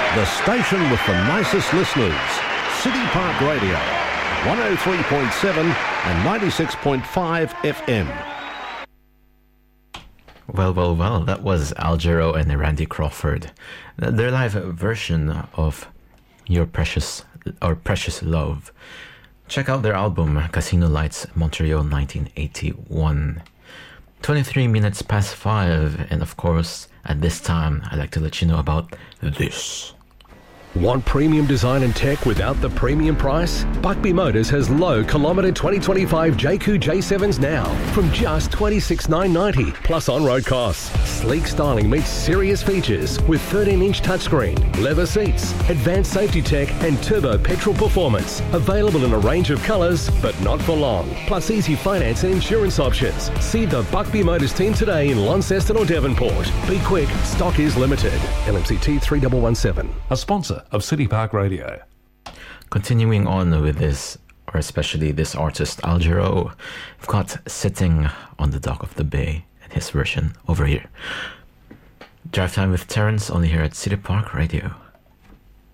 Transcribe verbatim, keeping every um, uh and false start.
The station with the nicest listeners. City Park Radio. one oh three point seven and ninety-six point five F M. Well, well, well, that was Al Jarreau and Randy Crawford. Their live version of Your Precious or Precious Love. Check out their album Casino Lights Montreal nineteen eighty-one. twenty-three minutes past five, and of course, at this time, I'd like to let you know about this. Want premium design and tech without the premium price? Buckby Motors has low kilometre twenty twenty-five J Q J sevens now from just twenty-six thousand nine hundred ninety plus on-road costs. Sleek styling meets serious features with thirteen inch touchscreen, leather seats, advanced safety tech and turbo petrol performance. Available in a range of colours, but not for long. Plus easy finance and insurance options. See the Buckby Motors team today in Launceston or Devonport. Be quick, stock is limited. L M C T three one one seven. A sponsor of City Park Radio. Continuing on with this, or especially this artist Al Jarreau, we've got Sitting on the Dock of the Bay and his version over here. Drive Time with Terrence, only here at City Park Radio.